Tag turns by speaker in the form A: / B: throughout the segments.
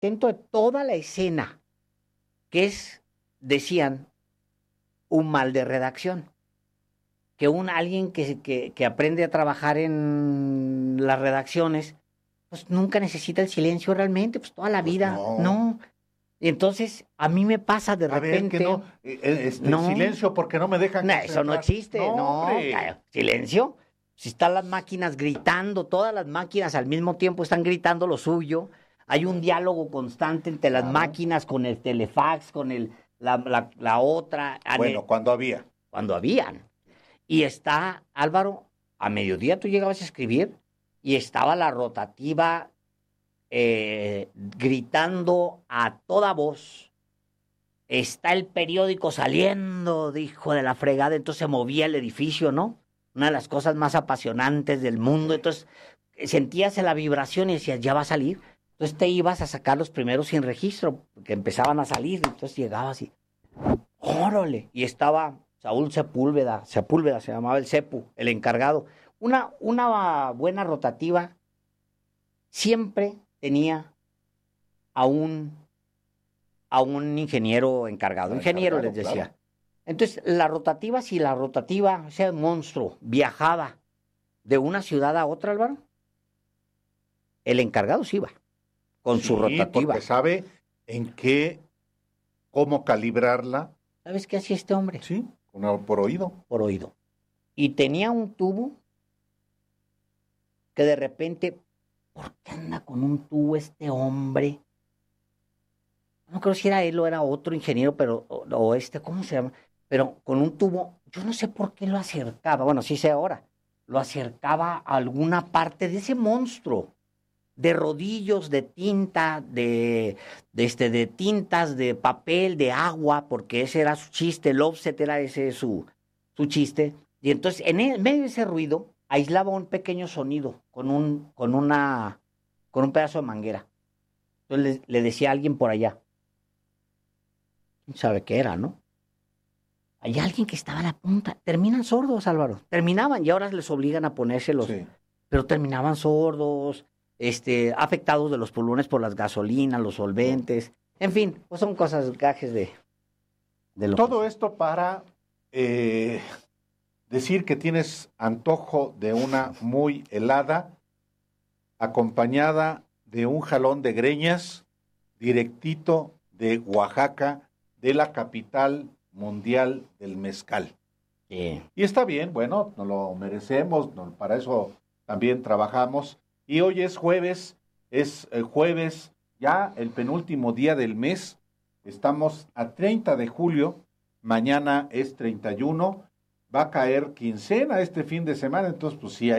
A: dentro de toda la escena, que es, decían, un mal de redacción. Que alguien que aprende a trabajar en las redacciones, pues nunca necesita el silencio realmente, pues toda la vida, no. Y entonces, a mí me pasa de repente...
B: A ver, que no, silencio porque no me dejan
A: concentrar. Eso no existe, no, silencio. Si están las máquinas gritando, todas las máquinas al mismo tiempo están gritando lo suyo, hay un diálogo constante entre las máquinas con el telefax, con la otra...
B: Bueno, cuando había.
A: Cuando habían. Y está, Álvaro, a mediodía tú llegabas a escribir y estaba la rotativa gritando a toda voz. Está el periódico saliendo, hijo de la fregada, entonces se movía el edificio, ¿no? Una de las cosas más apasionantes del mundo. Entonces sentías la vibración y decías, ya va a salir. Entonces te ibas a sacar los primeros sin registro, que empezaban a salir. Entonces llegabas y, ¡órale! Y estaba Saúl Sepúlveda se llamaba el Cepu, el encargado. Una buena rotativa siempre tenía a un ingeniero encargado. Ingeniero les decía. Claro. Entonces, si la rotativa, o sea, el monstruo, viajaba de una ciudad a otra, Álvaro, el encargado sí iba con su rotativa.
B: Porque sabe cómo calibrarla.
A: ¿Sabes qué hacía este hombre?
B: Sí, por oído.
A: Por oído. Y tenía un tubo que de repente, ¿por qué anda con un tubo este hombre? No creo si era él o era otro ingeniero, pero, ¿cómo se llama? Pero con un tubo, yo no sé por qué lo acercaba, bueno, sí sé ahora, lo acercaba a alguna parte de ese monstruo, de rodillos, de tinta, de tintas, de papel, de agua, porque ese era su chiste, el offset era ese su chiste, y entonces en medio de ese ruido aislaba un pequeño sonido con un pedazo de manguera. Entonces le decía a alguien por allá, ¿quién sabe qué era, no? Hay alguien que estaba a la punta. Terminan sordos, Álvaro. Terminaban y ahora les obligan a ponérselos. Sí. Pero terminaban sordos, afectados de los pulmones por las gasolinas, los solventes. En fin, pues son cosas, gajes de lo
B: todo esto para decir que tienes antojo de una muy helada, acompañada de un jalón de greñas, directito de Oaxaca, de la capital mundial del mezcal.
A: Sí.
B: Y está bien, bueno, nos lo merecemos, para eso también trabajamos. Y hoy es jueves, ya el penúltimo día del mes. Estamos a 30 de julio, mañana es 31, va a caer quincena este fin de semana, entonces pues sí,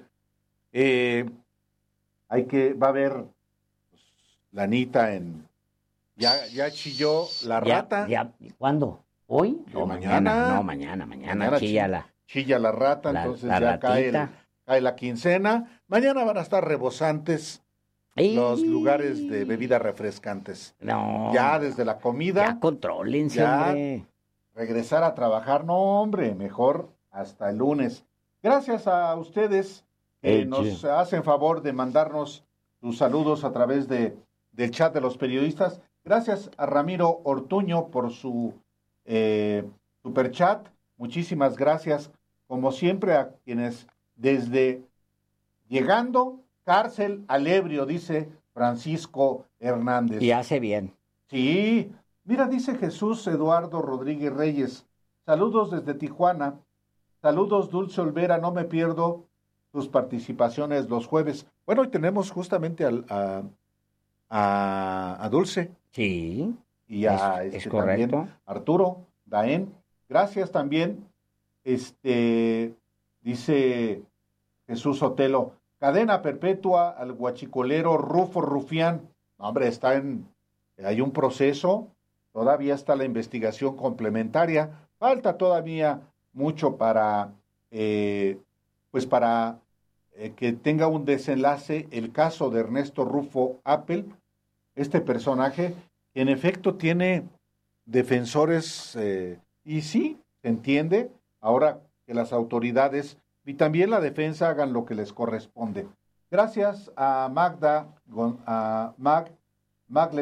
B: va a haber pues, lanita en... Ya chilló la rata.
A: ¿Cuándo? ¿Hoy?
B: No, mañana.
A: No, mañana chilla
B: la rata, entonces ya cae la quincena. Mañana van a estar rebosantes los lugares de bebidas refrescantes.
A: No.
B: Ya desde la comida.
A: Ya contrólense,
B: ya
A: hombre.
B: Regresar a trabajar, no, hombre, mejor hasta el lunes. Gracias a ustedes que nos hacen favor de mandarnos sus saludos a través del chat de los periodistas. Gracias a Ramiro Ortuño por su superchat. Muchísimas gracias, como siempre, a quienes desde llegando cárcel al ebrio, dice Francisco Hernández.
A: Y hace bien.
B: Sí, mira, dice Jesús Eduardo Rodríguez Reyes. Saludos desde Tijuana. Saludos, Dulce Olvera, no me pierdo sus participaciones los jueves. Bueno, hoy tenemos justamente a Dulce.
A: Sí.
B: Y a
A: es correcto.
B: También Arturo Daén. Gracias también. Dice Jesús Otelo, cadena perpetua al guachicolero Rufo Rufián. Hombre, hay un proceso, todavía está la investigación complementaria. Falta todavía mucho para que tenga un desenlace el caso de Ernesto Rufo Appel, este personaje que en efecto tiene defensores, y sí, se entiende, ahora que las autoridades y también la defensa hagan lo que les corresponde. Gracias a Mac